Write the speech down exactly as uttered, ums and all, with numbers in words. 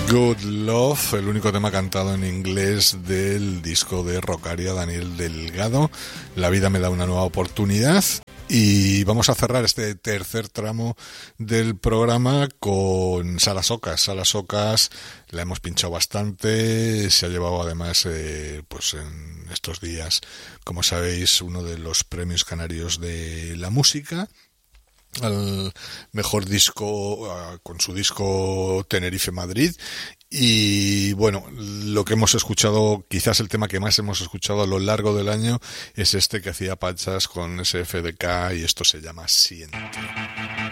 Good Love, el único tema cantado en inglés del disco de Rocaria, Daniel Delgado. La vida me da una nueva oportunidad. Y vamos a cerrar este tercer tramo del programa con Sara Socas. Sara Socas la hemos pinchado bastante, se ha llevado además eh, pues en estos días, como sabéis, uno de los premios canarios de la música al mejor disco, con su disco Tenerife Madrid. Y bueno, lo que hemos escuchado, quizás el tema que más hemos escuchado a lo largo del año, es este que hacía Pachas con S F D K, y esto se llama Siente.